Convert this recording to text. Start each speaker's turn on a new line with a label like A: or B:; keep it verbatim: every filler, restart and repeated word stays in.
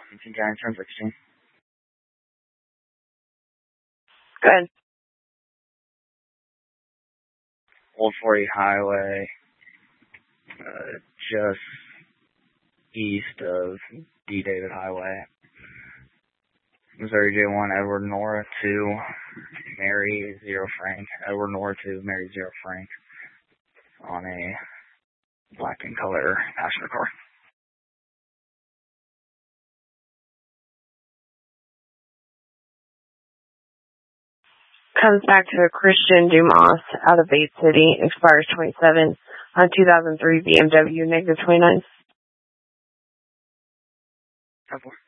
A: Saint John's ten sixteen.
B: Good.
A: Old forty Highway, uh, just east of D. David Highway. Missouri J one, Edward Nora two, Mary Zero Frank. Edward Nora two, Mary Zero Frank. On a black and color passenger car.
B: Comes back to Christian Dumas out of Bay City, expires twenty-seven on two thousand three B M W, negative twenty-nine.
A: ten four.